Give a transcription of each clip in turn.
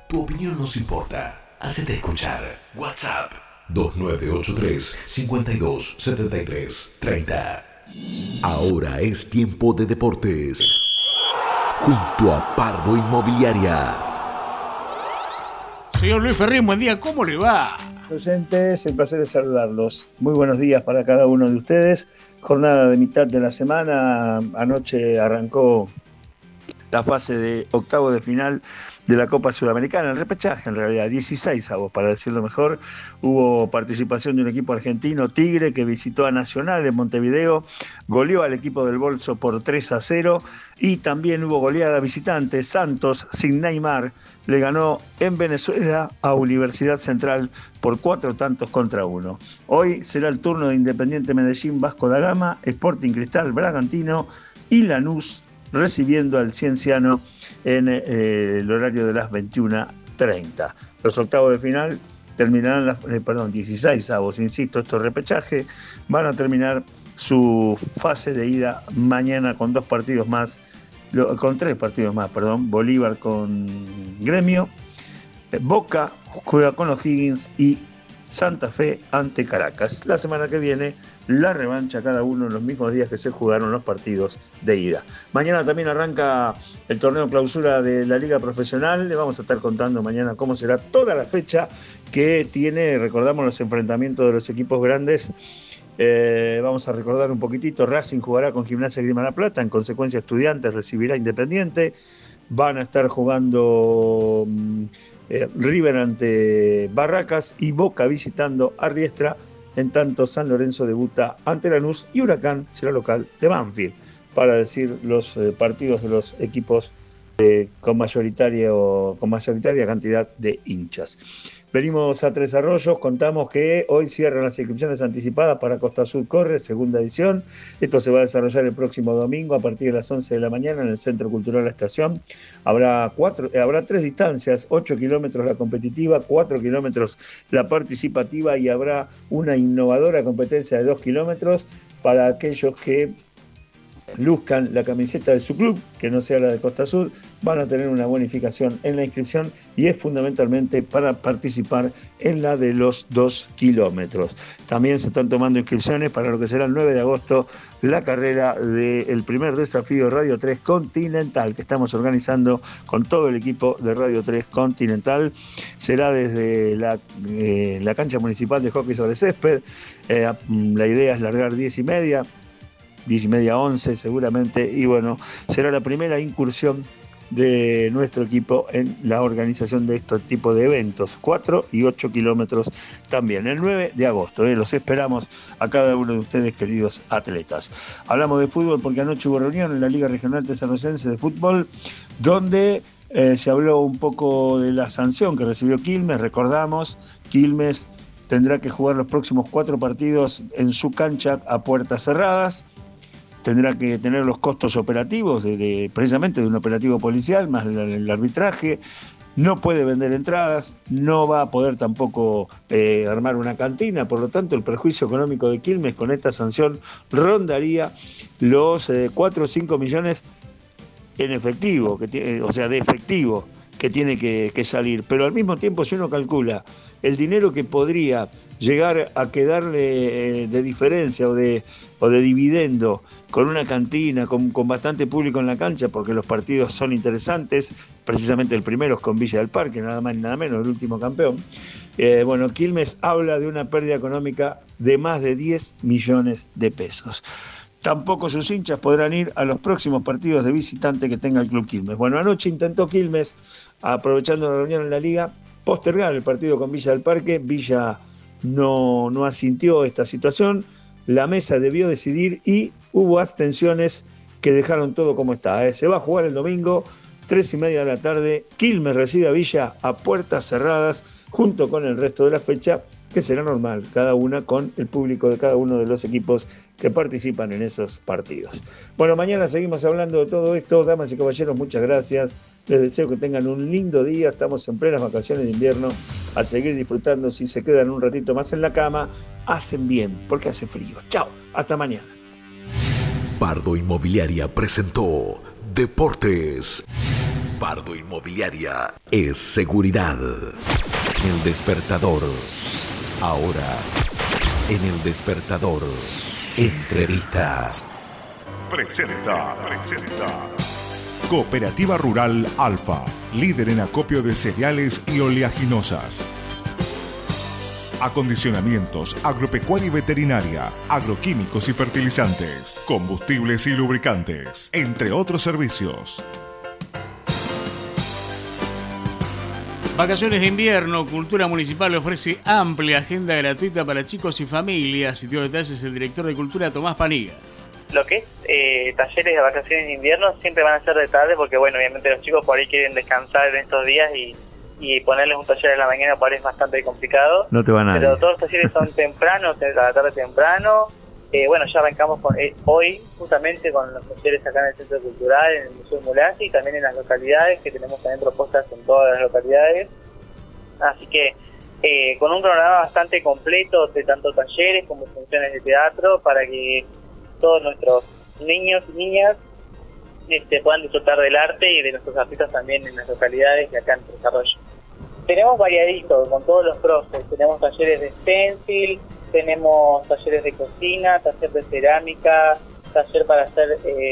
Tu opinión nos importa. Hacete escuchar. WhatsApp 2983-5273-30. Ahora es tiempo de deportes. Junto a Pardo Inmobiliaria. Señor Luis Ferrín, buen día, ¿cómo le va? Oyentes, el placer de saludarlos. Muy buenos días para cada uno de ustedes. Jornada de mitad de la semana. Anoche arrancó la fase de octavo de final de la Copa Sudamericana, el repechaje en realidad, 16avos para decirlo mejor. Hubo participación de un equipo argentino, Tigre, que visitó a Nacional en Montevideo, goleó al equipo del Bolso por 3-0 y también hubo goleada visitante. Santos, sin Neymar, le ganó en Venezuela a Universidad Central por 4-1. Hoy será el turno de Independiente Medellín, Vasco da Gama, Sporting Cristal, Bragantino y Lanús, recibiendo al Cienciano en el horario de las 21:30. Los octavos de final terminarán, 16avos, insisto, estos repechaje, van a terminar su fase de ida mañana con tres partidos más, Bolívar con Gremio, Boca juega con O'Higgins y Santa Fe ante Caracas. La semana que viene, la revancha, cada uno en los mismos días que se jugaron los partidos de ida. Mañana también arranca el torneo clausura de la Liga Profesional. Le vamos a estar contando mañana cómo será toda la fecha que tiene, recordamos, los enfrentamientos de los equipos grandes. Vamos a recordar un poquitito. Racing jugará con Gimnasia Grima La Plata, en consecuencia Estudiantes recibirá Independiente. Van a estar jugando River ante Barracas y Boca visitando a Riestra. En tanto, San Lorenzo debuta ante Lanús y Huracán será local de Banfield, para decir los partidos de los equipos con mayoritaria cantidad de hinchas. Venimos a Tres Arroyos, contamos que hoy cierran las inscripciones anticipadas para Costa Azul Corre, segunda edición. Esto se va a desarrollar el próximo domingo a partir de las 11 de la mañana en el Centro Cultural La Estación. Habrá 3 distancias, 8 kilómetros la competitiva, 4 kilómetros la participativa y habrá una innovadora competencia de 2 kilómetros para aquellos que luzcan la camiseta de su club, que no sea la de Costa Azul. Van a tener una bonificación en la inscripción y es fundamentalmente para participar en la de los 2 kilómetros. También se están tomando inscripciones para lo que será el 9 de agosto, la carrera del primer desafío Radio 3 Continental, que estamos organizando con todo el equipo de Radio 3 Continental. Será desde la cancha municipal de hockey sobre césped. La idea es largar 10:30, 11 seguramente, y bueno, será la primera incursión de nuestro equipo en la organización de este tipo de eventos, 4 y 8 kilómetros también, el 9 de agosto. Los esperamos a cada uno de ustedes, queridos atletas. Hablamos de fútbol porque anoche hubo reunión en la Liga Regional Tesarrocense de Fútbol, donde se habló un poco de la sanción que recibió Quilmes. Recordamos, Quilmes tendrá que jugar los próximos 4 partidos en su cancha a puertas cerradas. Tendrá que tener los costos operativos, precisamente de un operativo policial, más el arbitraje. No puede vender entradas, no va a poder tampoco armar una cantina. Por lo tanto, el perjuicio económico de Quilmes con esta sanción rondaría los 4 o 5 millones en efectivo, de efectivo, que tiene que salir. Pero al mismo tiempo, si uno calcula el dinero que podría llegar a quedarle de diferencia o de dividendo con una cantina, con bastante público en la cancha, porque los partidos son interesantes, precisamente el primero es con Villa del Parque, nada más ni nada menos, el último campeón. Quilmes habla de una pérdida económica de más de 10 millones de pesos. Tampoco sus hinchas podrán ir a los próximos partidos de visitante que tenga el Club Quilmes. Bueno, anoche intentó Quilmes, aprovechando la reunión en la liga, postergar el partido con Villa del Parque. Villa no asintió esta situación. La mesa debió decidir y hubo abstenciones que dejaron todo como está. Se va a jugar el domingo, 3:30 de la tarde. Quilmes recibe a Villa a puertas cerradas, junto con el resto de la fecha, que será normal, cada una con el público de cada uno de los equipos que participan en esos partidos. Bueno, mañana seguimos hablando de todo esto. Damas y caballeros, muchas gracias. Les deseo que tengan un lindo día. Estamos en plenas vacaciones de invierno. A seguir disfrutando. Si se quedan un ratito más en la cama, hacen bien, porque hace frío. Chao, hasta mañana. Pardo Inmobiliaria presentó Deportes. Pardo Inmobiliaria es seguridad. El Despertador. Ahora, en El Despertador, entrevista. Presenta. Cooperativa Rural Alfa, líder en acopio de cereales y oleaginosas. Acondicionamientos, agropecuaria y veterinaria, agroquímicos y fertilizantes, combustibles y lubricantes, entre otros servicios. Vacaciones de invierno, Cultura Municipal ofrece amplia agenda gratuita para chicos y familias. Y dio detalles el director de Cultura, Tomás Paniga. Lo que es talleres de vacaciones de invierno siempre van a ser de tarde porque, bueno, obviamente los chicos por ahí quieren descansar en estos días y ponerles un taller en la mañana por ahí es bastante complicado. No te van a Pero todos los talleres son temprano, a la tarde temprano. Bueno, ya arrancamos hoy justamente con los talleres acá en el Centro Cultural, en el Museo Mulasi y también en las localidades, que tenemos también propuestas en todas las localidades. Así que con un programa bastante completo de tanto talleres como funciones de teatro para que todos nuestros niños y niñas puedan disfrutar del arte y de nuestros artistas también en las localidades y acá en desarrollo. Tenemos variadito con todos los profes, tenemos talleres de stencil, tenemos talleres de cocina, taller de cerámica, taller para hacer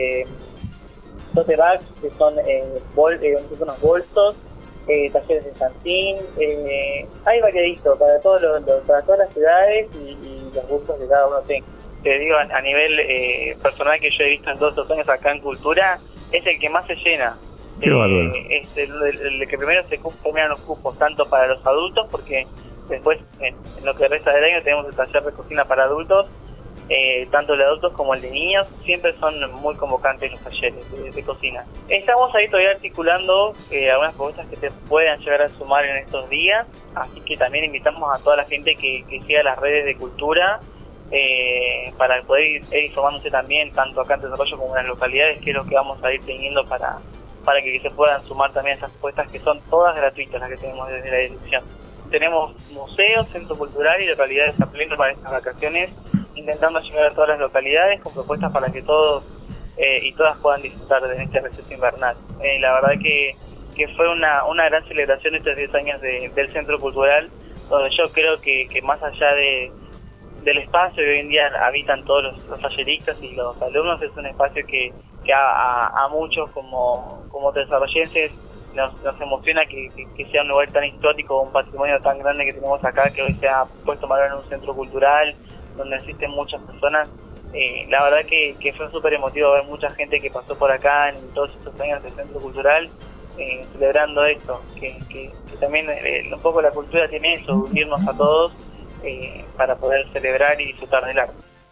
tote bags, que son unos bolsos, talleres de santín, hay variadito para para todas las edades y los gustos que cada uno tenga. Te digo, a nivel personal que yo he visto en todos estos años acá en Cultura, es el que más se llena. Es el que primero se terminan los cupos, tanto para los adultos, porque después en lo que resta del año tenemos el taller de cocina para adultos, tanto el de adultos como el de niños, siempre son muy convocantes los talleres de cocina. Estamos ahí todavía articulando algunas propuestas que se puedan llegar a sumar en estos días, así que también invitamos a toda la gente que siga las redes de Cultura, para poder ir informándose también, tanto acá en Desarrollo como en las localidades, qué es lo que vamos a ir teniendo para que se puedan sumar también esas propuestas que son todas gratuitas, las que tenemos desde la dirección. Tenemos museos, centro cultural y localidades a pleno para estas vacaciones, intentando llegar a todas las localidades con propuestas para que todos y todas puedan disfrutar de este receso invernal. La verdad que fue una gran celebración estos 10 años del centro cultural, donde yo creo que más allá del espacio que hoy en día habitan todos los talleristas y los alumnos, es un espacio que a muchos como desarrollenses nos emociona que sea un lugar tan histórico, un patrimonio tan grande que tenemos acá, que hoy se ha puesto valor en un centro cultural donde existen muchas personas. La verdad que fue súper emotivo ver mucha gente que pasó por acá en todos estos años del centro cultural, celebrando esto, que también un poco la cultura tiene eso, unirnos a todos para poder celebrar y disfrutar del arte.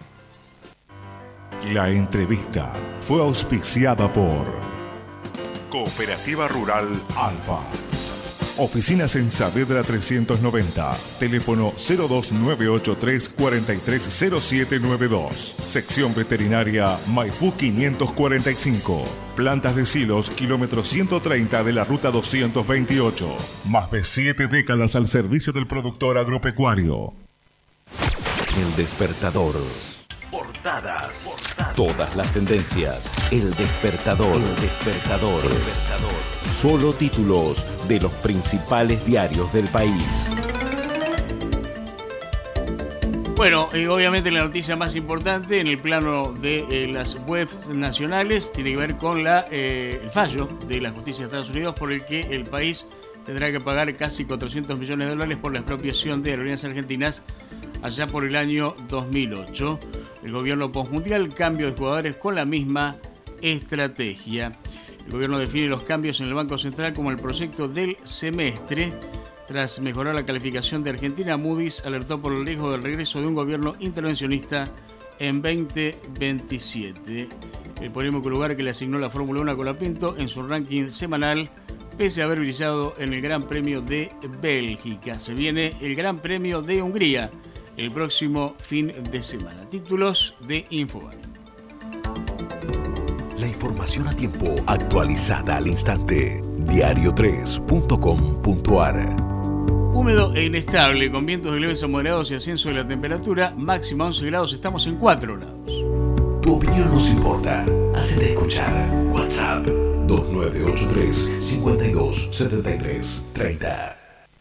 La entrevista fue auspiciada por Cooperativa Rural Alfa. Oficinas en Saavedra 390, teléfono 02983 430792, sección veterinaria Maipú 545, plantas de silos, kilómetro 130 de la ruta 228, más de 7 décadas al servicio del productor agropecuario. El Despertador. Portadas. Todas las tendencias. El Despertador. Solo títulos de los principales diarios del país. Bueno, obviamente la noticia más importante en el plano de las webs nacionales tiene que ver con el fallo de la justicia de Estados Unidos por el que el país tendrá que pagar casi $400 millones por la expropiación de aerolíneas argentinas allá por el año 2008. El gobierno postmundial, cambio de jugadores con la misma estrategia. El gobierno define los cambios en el Banco Central como el proyecto del semestre. Tras mejorar la calificación de Argentina, Moody's alertó por el riesgo del regreso de un gobierno intervencionista en 2027. El polémico lugar que le asignó la Fórmula 1 a Colapinto en su ranking semanal, pese a haber brillado en el Gran Premio de Bélgica. Se viene el Gran Premio de Hungría el próximo fin de semana. Títulos de Infobae. La información a tiempo, actualizada al instante. Diario3.com.ar. Húmedo e inestable, con vientos de leves a moderados y ascenso de la temperatura, máxima 11 grados, estamos en 4 grados. Tu opinión nos importa. Hacete escuchar. WhatsApp 2983 527330.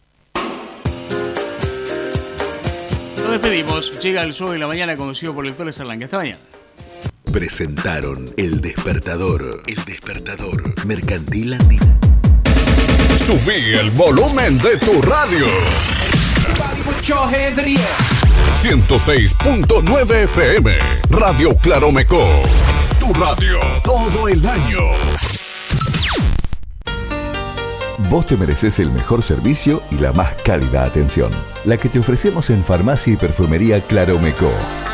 Nos despedimos. Llega el show de la mañana conducido por el Lectores Arlanque. Hasta mañana. Presentaron El Despertador. El Despertador. Mercantil Andina. Subí el volumen de tu radio. 106.9 FM. Radio Claromeco. Tu radio todo el año. Vos te mereces el mejor servicio y la más cálida atención. La que te ofrecemos en Farmacia y Perfumería Claromeco.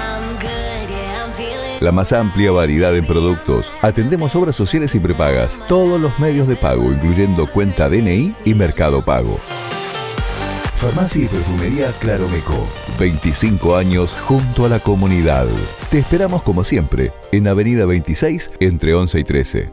La más amplia variedad en productos. Atendemos obras sociales y prepagas. Todos los medios de pago, incluyendo cuenta DNI y Mercado Pago. Farmacia y Perfumería Claromeco. 25 años junto a la comunidad. Te esperamos como siempre en Avenida 26 entre 11 y 13.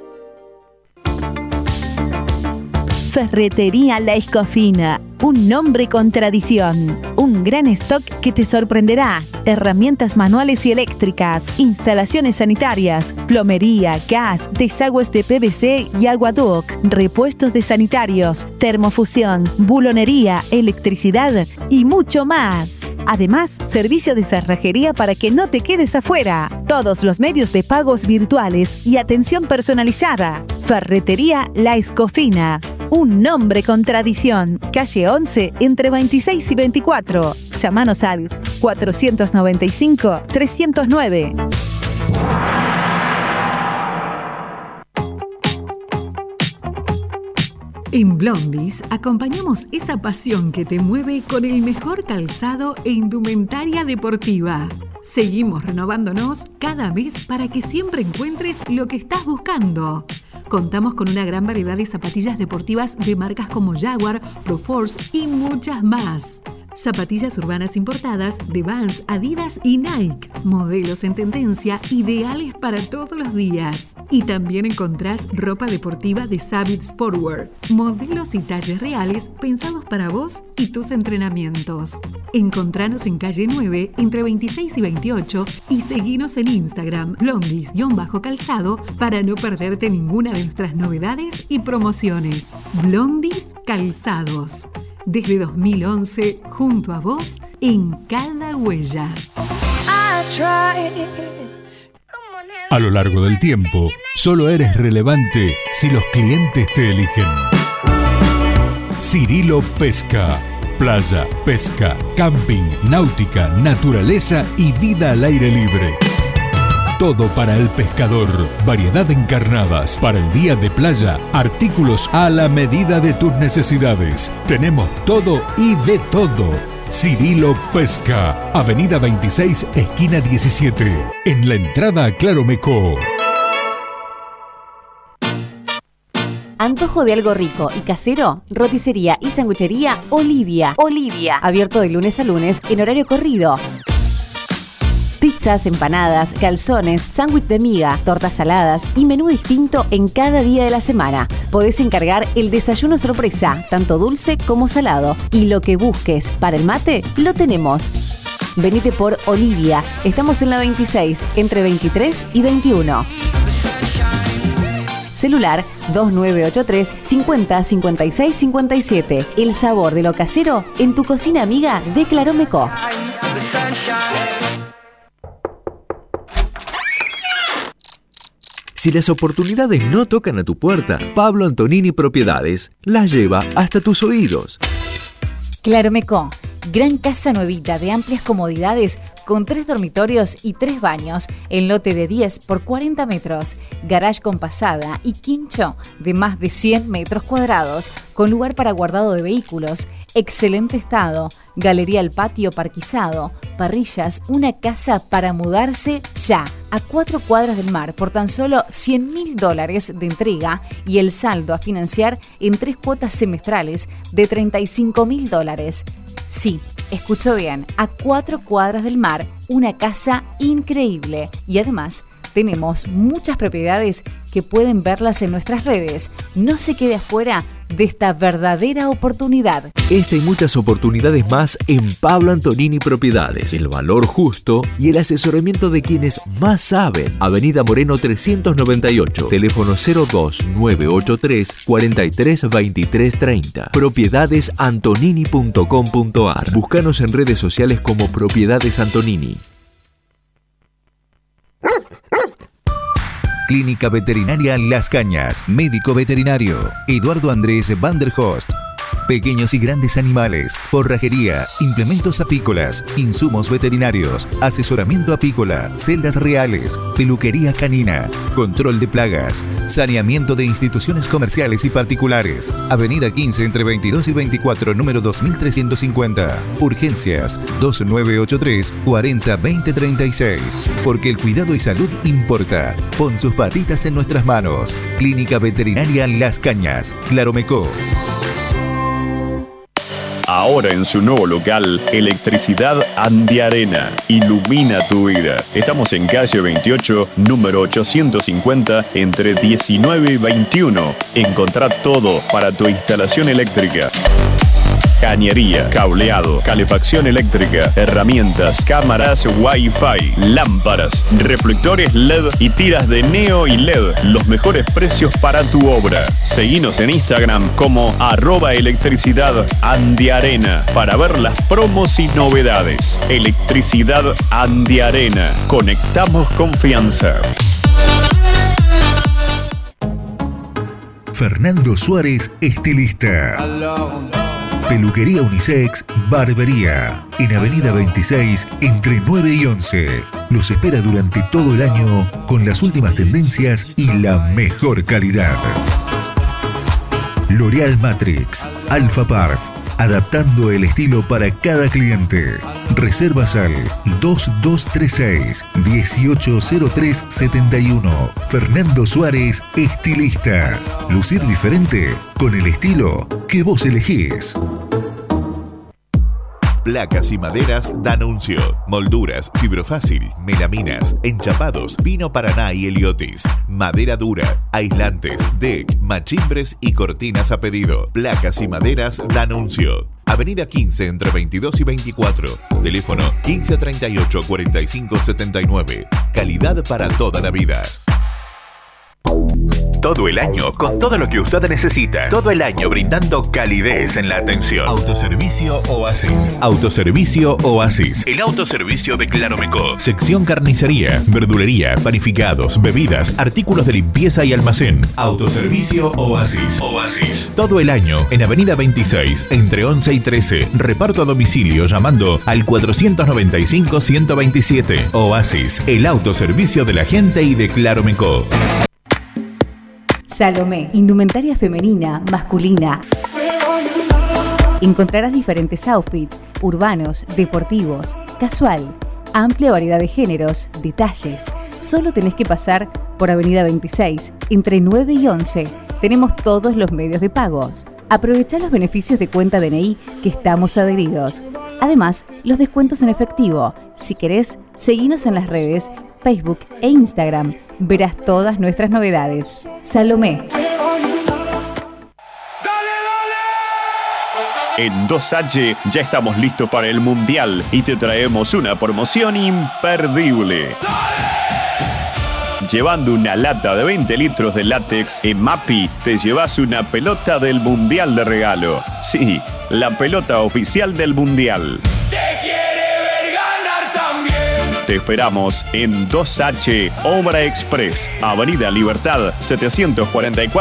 Ferretería La Escofina, un nombre con tradición, un gran stock que te sorprenderá, herramientas manuales y eléctricas, instalaciones sanitarias, plomería, gas, desagües de PVC y aguaduct, repuestos de sanitarios, termofusión, bulonería, electricidad y mucho más. Además, servicio de cerrajería para que no te quedes afuera. Todos los medios de pagos virtuales y atención personalizada. Ferretería La Escofina. Un nombre con tradición. Calle 11, entre 26 y 24. Llámanos al 495-309. En Blondis acompañamos esa pasión que te mueve con el mejor calzado e indumentaria deportiva. Seguimos renovándonos cada mes para que siempre encuentres lo que estás buscando. Contamos con una gran variedad de zapatillas deportivas de marcas como Jaguar, Proforce y muchas más. Zapatillas urbanas importadas de Vans, Adidas y Nike. Modelos en tendencia, ideales para todos los días. Y también encontrás ropa deportiva de Savage Sportwear. Modelos y talles reales pensados para vos y tus entrenamientos. Encontranos en calle 9, entre 26 y 28 y seguinos en Instagram, Blondis_calzado, para no perderte ninguna de nuestras novedades y promociones. Blondis Calzados. Desde 2011, junto a vos, en cada huella. A lo largo del tiempo, solo eres relevante si los clientes te eligen. Cirilo Pesca. Playa, pesca, camping, náutica, naturaleza y vida al aire libre. Todo para el pescador. Variedad en carnadas. Para el día de playa, artículos a la medida de tus necesidades. Tenemos todo y de todo. Cirilo Pesca. Avenida 26, esquina 17. En la entrada a Claromeco. Antojo de algo rico y casero, roticería y sanguchería Olivia. Abierto de lunes a lunes en horario corrido. Pizzas, empanadas, calzones, sándwich de miga, tortas saladas y menú distinto en cada día de la semana. Podés encargar el desayuno sorpresa, tanto dulce como salado. Y lo que busques para el mate, lo tenemos. Venite por Olivia. Estamos en la 26, entre 23 y 21. Celular 2983 50 56 57. El sabor de lo casero en tu cocina amiga de Claromeco. Si las oportunidades no tocan a tu puerta, Pablo Antonini Propiedades las lleva hasta tus oídos. Claromeco, gran casa nuevita de amplias comodidades con 3 dormitorios y 3 baños, en lote de 10 por 40 metros, garage con pasada y quincho de más de 100 metros cuadrados, con lugar para guardado de vehículos, excelente estado, galería al patio parquizado, parrillas, una casa para mudarse ya, a 4 cuadras del mar por tan solo $100.000 de entrega y el saldo a financiar en 3 cuotas semestrales de $35.000. Sí, escuchó bien, a 4 cuadras del mar, una casa increíble. Y además, tenemos muchas propiedades que pueden verlas en nuestras redes. No se quede afuera de esta verdadera oportunidad. Esta y muchas oportunidades más en Pablo Antonini Propiedades. El valor justo y el asesoramiento de quienes más saben. Avenida Moreno 398, teléfono 02983 43 23 30. Propiedades-antonini.com.ar. Búscanos en redes sociales como Propiedades Antonini. Clínica Veterinaria Las Cañas. Médico veterinario Eduardo Andrés Van der Host. Pequeños y grandes animales, forrajería, implementos apícolas, insumos veterinarios, asesoramiento apícola, celdas reales, peluquería canina, control de plagas, saneamiento de instituciones comerciales y particulares. Avenida 15 entre 22 y 24, número 2350. Urgencias 2983 40 20 36. Porque el cuidado y salud importa. Pon sus patitas en nuestras manos. Clínica Veterinaria Las Cañas, Claromecó. Ahora en su nuevo local, Electricidad Andiarena. Ilumina tu vida. Estamos en calle 28, número 850, entre 19 y 21. Encontrá todo para tu instalación eléctrica. Cañería, cableado, calefacción eléctrica, herramientas, cámaras Wi-Fi, lámparas, reflectores LED y tiras de neo y LED. Los mejores precios para tu obra. Seguinos en Instagram como @electricidad_andiarena para ver las promos y novedades. Electricidad Andiarena. Conectamos confianza. Fernando Suárez, estilista. Peluquería unisex, barbería. En Avenida 26, entre 9 y 11. Los espera durante todo el año con las últimas tendencias y la mejor calidad. L'Oréal Matrix, Alpha Parf. Adaptando el estilo para cada cliente. Reservas al 2236-180371. Fernando Suárez, estilista. Lucir diferente con el estilo que vos elegís. Placas y maderas D'Annunzio. Molduras, fibrofácil, melaminas, enchapados, pino paraná y heliotis. Madera dura, aislantes, deck, machimbres y cortinas a pedido. Placas y maderas D'Annunzio. Avenida 15 entre 22 y 24. Teléfono 1538 45 79. Calidad para toda la vida. Todo el año, con todo lo que usted necesita. Todo el año brindando calidez en la atención. Autoservicio Oasis. Autoservicio Oasis. El autoservicio de Claromecó. Sección carnicería, verdulería, panificados, bebidas, artículos de limpieza y almacén. Autoservicio Oasis. Oasis. Todo el año en Avenida 26, entre 11 y 13. Reparto a domicilio llamando al 495-127. Oasis. El autoservicio de la gente y de Claromecó. Salomé, indumentaria femenina, masculina. Encontrarás diferentes outfits, urbanos, deportivos, casual, amplia variedad de géneros, detalles. Solo tenés que pasar por Avenida 26, entre 9 y 11. Tenemos todos los medios de pagos. Aprovechá los beneficios de cuenta DNI que estamos adheridos. Además, los descuentos en efectivo. Si querés, seguinos en las redes, Facebook e Instagram. Verás todas nuestras novedades. Salomé. En 2H ya estamos listos para el Mundial y te traemos una promoción imperdible. Llevando una lata de 20 litros de látex en Mapi, te llevas una pelota del Mundial de regalo. Sí, la pelota oficial del Mundial. Te esperamos en 2H Obra Express, Avenida Libertad 744.